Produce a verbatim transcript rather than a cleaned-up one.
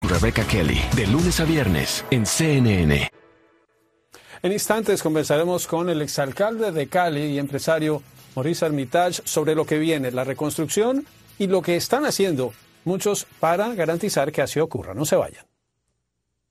Rebecca Kelly, de lunes a viernes en C N N. En instantes conversaremos con el exalcalde de Cali y empresario Maurice Armitage sobre lo que viene, la reconstrucción y lo que están haciendo muchos para garantizar que así ocurra. No se vayan.